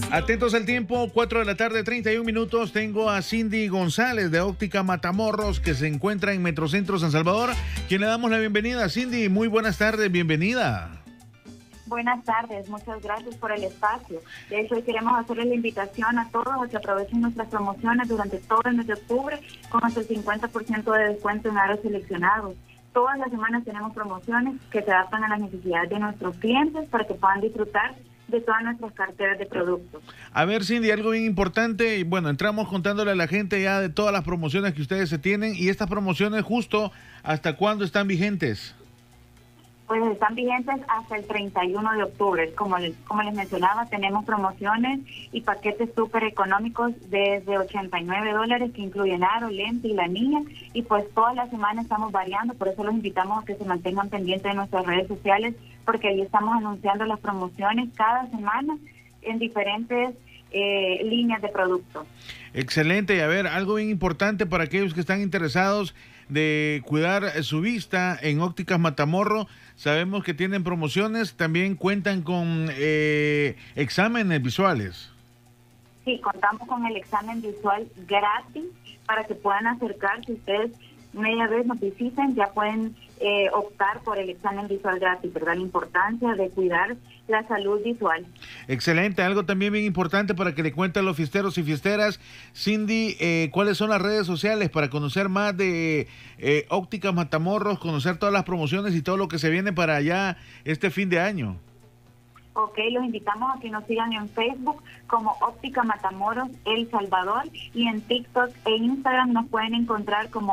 Atentos al tiempo, 4 de la tarde, 31 minutos. Tengo a Cindy González de Óptica Matamoros, que se encuentra en Metrocentro San Salvador, quien le damos la bienvenida. Cindy, muy buenas tardes, bienvenida. Buenas tardes, muchas gracias por el espacio. De hecho, hoy queremos hacerles la invitación a todos a que aprovechen nuestras promociones durante todo el mes de octubre con hasta el 50% de descuento en aros seleccionados. Todas las semanas tenemos promociones que se adaptan a las necesidades de nuestros clientes para que puedan disfrutar de todas nuestras carteras de productos. A ver, Cindy, algo bien importante, y bueno, entramos contándole a la gente ya de todas las promociones que ustedes se tienen, y estas promociones justo, ¿hasta cuándo están vigentes? Pues están vigentes hasta el 31 de octubre. Como les mencionaba, tenemos promociones y paquetes súper económicos desde $89, que incluyen aro, lente y la niña. Y pues todas las semanas estamos variando, por eso los invitamos a que se mantengan pendientes de nuestras redes sociales, porque ahí estamos anunciando las promociones cada semana en diferentes líneas de productos. Excelente, y a ver, algo bien importante para aquellos que están interesados de cuidar su vista en Ópticas Matamoros. Sabemos que tienen promociones, también cuentan con exámenes visuales. Sí, contamos con el examen visual gratis para que puedan acercarse. Ustedes media vez nos visiten, ya pueden optar por el examen visual gratis, ¿verdad? La importancia de cuidar la salud visual. Excelente, algo también bien importante para que le cuenten a los fiesteros y fiesteras. Cindy, ¿cuáles son las redes sociales para conocer más de Ópticas Matamoros, conocer todas las promociones y todo lo que se viene para allá este fin de año? Ok, los invitamos a que nos sigan en Facebook como Óptica Matamoros El Salvador, y en TikTok e Instagram nos pueden encontrar como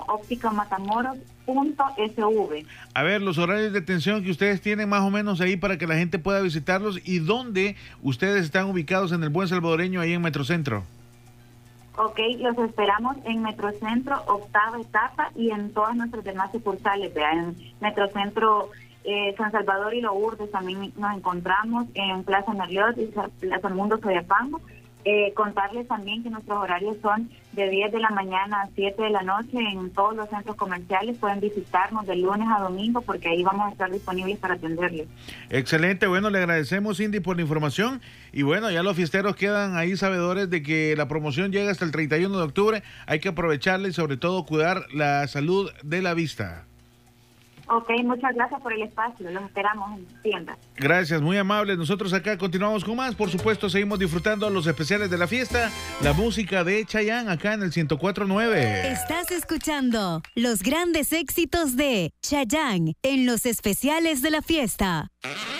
ópticamatamoros.sv. A ver, los horarios de atención que ustedes tienen más o menos ahí para que la gente pueda visitarlos, y dónde ustedes están ubicados en el Buen Salvadoreño, ahí en Metrocentro. Ok, los esperamos en Metrocentro, octava etapa, y en todas nuestras demás sucursales, en Metrocentro San Salvador y Lourdes también nos encontramos, en Plaza Merliot y Plaza Mundo Soyapango. Contarles también que nuestros horarios son de 10 de la mañana a 7 de la noche en todos los centros comerciales. Pueden visitarnos de lunes a domingo, porque ahí vamos a estar disponibles para atenderles. Excelente, bueno, le agradecemos, Cindy, por la información, y bueno, ya los fiesteros quedan ahí sabedores de que la promoción llega hasta el 31 de octubre, hay que aprovecharla y sobre todo cuidar la salud de la vista. Ok, muchas gracias por el espacio, los esperamos en tiendas. Gracias, muy amables. Nosotros acá continuamos con más. Por supuesto, seguimos disfrutando los especiales de la fiesta, la música de Chayanne acá en el 104.9. Estás escuchando los grandes éxitos de Chayanne en los especiales de la fiesta.